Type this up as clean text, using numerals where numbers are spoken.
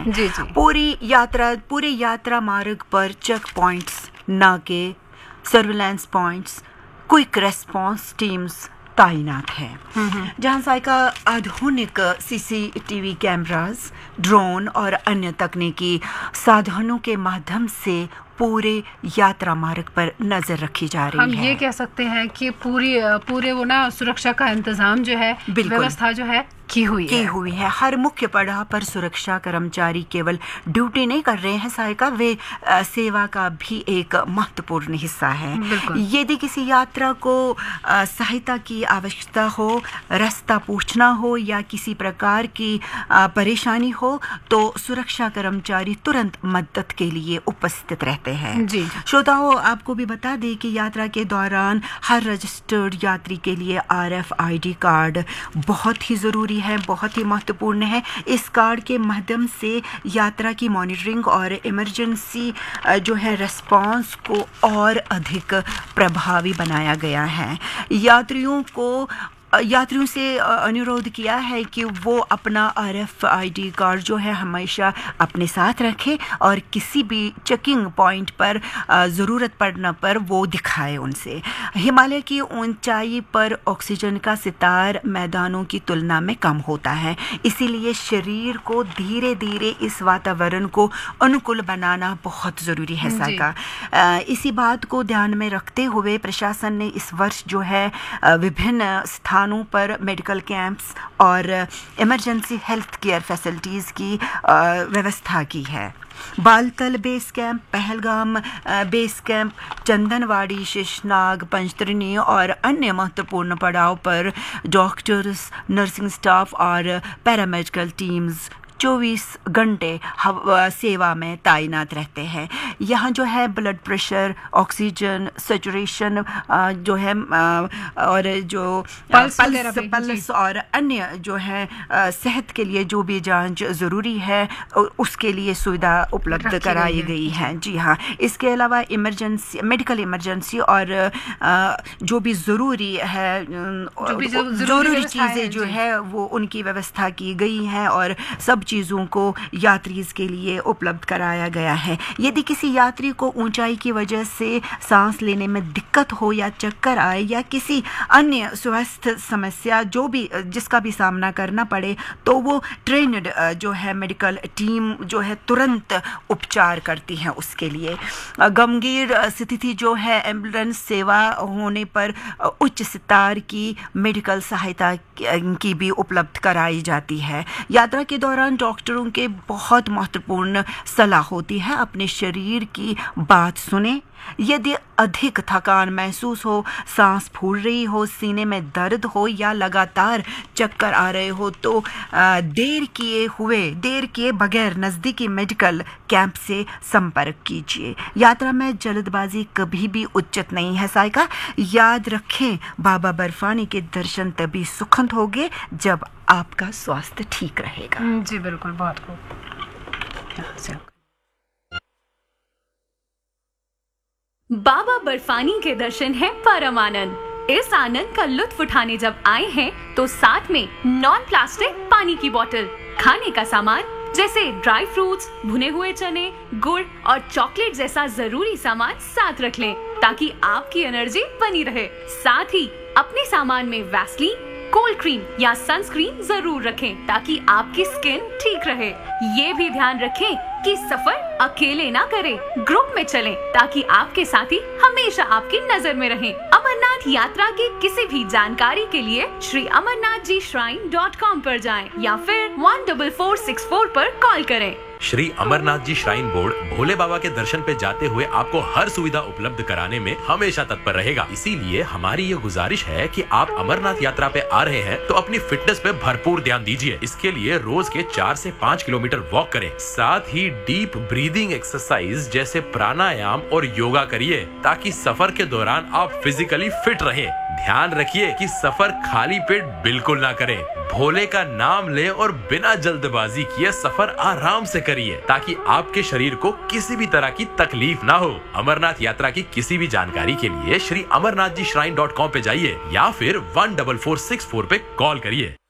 जी जी। पूरे यात्रा मार्ग पर चेक पॉइंट्स, नाके, surveillance points, quick response teams तैनात है, जहां साइका आधुनिक सीसीटीवी कैमरास, ड्रोन और अन्य तकनीकी साधनों के माध्यम से पूरे यात्रा मार्ग पर नजर रखी जा रही है। हम ये कह सकते हैं कि पूरे वो ना सुरक्षा का इंतजाम जो है, व्यवस्था जो है की हुई है। हर मुख्य पड़ाव पर सुरक्षा कर्मचारी केवल ड्यूटी नहीं कर रहे हैं साइका, वे सेवा का भी एक महत्वपूर्ण हिस्सा है। यदि किसी यात्रा को सहायता की आवश्यकता हो, रास्ता पूछना हो या किसी प्रकार की परेशानी हो तो सुरक्षा कर्मचारी तुरंत मदद के लिए उपस्थित रहते हैं। जी। श्रोताओं, आपको भी बता दें कि यात्रा के दौरान हर रजिस्टर्ड यात्री के लिए RFID कार्ड बहुत ही जरूरी है, बहुत ही महत्वपूर्ण है। इस कार्ड के माध्यम से यात्रा की मॉनिटरिंग और इमरजेंसी जो है रिस्पांस को और अधिक प्रभावी बनाया गया है। यात्रियों से अनुरोध किया है कि वो अपना RFID कार्ड जो है हमेशा अपने साथ रखें और किसी भी चेकिंग पॉइंट पर ज़रूरत पड़ने पर वो दिखाए उनसे। हिमालय की ऊंचाई पर ऑक्सीजन का स्तर मैदानों की तुलना में कम होता है, इसीलिए शरीर को धीरे धीरे इस वातावरण को अनुकूल बनाना बहुत ज़रूरी है साका। इसी बात को ध्यान में रखते हुए प्रशासन ने इस वर्ष जो है विभिन्न स्थानों पर मेडिकल कैंप्स और इमरजेंसी हेल्थ केयर फैसिलिटीज़ की व्यवस्था की है। Baltal base camp, Pahalgam base camp, Chandanwadi, Sheshnag, Panchtarni और अन्य महत्वपूर्ण पड़ाव पर डॉक्टर्स, नर्सिंग स्टाफ और पैरामेडिकल टीम्स 24 घंटे सेवा में तैनात रहते हैं। यहाँ जो है ब्लड प्रेशर, ऑक्सीजन सेचुरेशन जो है और जो पल्स और अन्य जो है सेहत के लिए जो भी जांच ज़रूरी है उसके लिए सुविधा उपलब्ध कराई गई है। जी हाँ, इसके अलावा मेडिकल इमरजेंसी और जो भी ज़रूरी है, ज़रूरी चीज़ें जो है वो उनकी व्यवस्था की गई हैं और सब चीज़ों को यात्री के लिए उपलब्ध कराया गया है। यदि किसी यात्री को ऊंचाई की वजह से सांस लेने में दिक्कत हो या चक्कर आए या किसी अन्य स्वास्थ्य समस्या जिसका भी सामना करना पड़े तो वो ट्रेन्ड जो है मेडिकल टीम जो है तुरंत उपचार करती है उसके लिए। गंभीर स्थिति जो है एम्बुलेंस सेवा होने पर उच्च स्तर की मेडिकल सहायता की भी उपलब्ध कराई जाती है। यात्रा के दौरान डॉक्टरों के बहुत महत्वपूर्ण सलाह होती है, अपने शरीर की बात सुने। यदि अधिक थकान महसूस हो, सांस फूल रही हो, सीने में दर्द हो या लगातार चक्कर आ रहे हो तो देर किए बगैर नज़दीकी मेडिकल कैंप से संपर्क कीजिए। यात्रा में जल्दबाजी कभी भी उचित नहीं है साइका। याद रखें, बाबा बर्फानी के दर्शन तभी सुखद होंगे जब आपका स्वास्थ्य ठीक रहेगा। जी बिल्कुल, बहुत खूब। बाबा बर्फानी के दर्शन है परम आनंद। इस आनंद का लुत्फ उठाने जब आए हैं तो साथ में नॉन प्लास्टिक पानी की बोतल, खाने का सामान जैसे ड्राई फ्रूट्स, भुने हुए चने, गुड़ और चॉकलेट जैसा जरूरी सामान साथ रख लें ताकि आपकी एनर्जी बनी रहे। साथ ही अपने सामान में वैसलीन, कोल्ड क्रीम या सनस्क्रीन जरूर रखें ताकि आपकी स्किन ठीक रहे। ये भी ध्यान रखें कि सफर अकेले ना करें, ग्रुप में चलें ताकि आपके साथी हमेशा आपकी नजर में रहें। अमरनाथ यात्रा की किसी भी जानकारी के लिए श्री amarnathjishrine.com पर जाएं या फिर 14464 पर कॉल करें। श्री अमरनाथ जी श्राइन बोर्ड भोले बाबा के दर्शन पे जाते हुए आपको हर सुविधा उपलब्ध कराने में हमेशा तत्पर रहेगा। इसीलिए हमारी ये गुजारिश है कि आप अमरनाथ यात्रा पे आ रहे हैं तो अपनी फिटनेस पे भरपूर ध्यान दीजिए। इसके लिए रोज के 4 से 5 किलोमीटर वॉक करें, साथ ही डीप ब्रीदिंग एक्सरसाइज जैसे प्राणायाम और योगा करिए ताकि सफर के दौरान आप फिजिकली फिट रहें। ध्यान रखिए कि सफर खाली पेट बिल्कुल ना करें। भोले का नाम लें और बिना जल्दबाजी किए सफर आराम से करिए ताकि आपके शरीर को किसी भी तरह की तकलीफ ना हो। अमरनाथ यात्रा की किसी भी जानकारी के लिए श्री amarnathjishrine.com पे जाइए या फिर 14464 पे कॉल करिए।